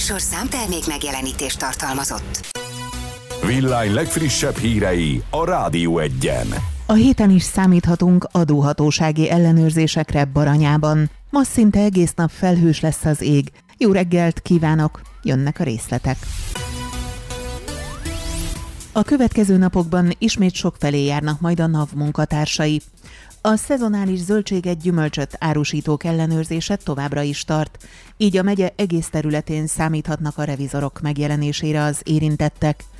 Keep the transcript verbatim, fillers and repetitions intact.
műsor számtermék megjelenítést tartalmazott. Villány legfrissebb hírei a Rádió Egyen. A héten is számíthatunk adóhatósági ellenőrzésekre Baranyában. Ma szinte egész nap felhős lesz az ég. Jó reggelt kívánok, jönnek a részletek. A következő napokban ismét sokfelé járnak majd a NAV munkatársai. A szezonális zöldséget, gyümölcsöt árusítók ellenőrzése továbbra is tart, így a megye egész területén számíthatnak a revizorok megjelenésére az érintettek.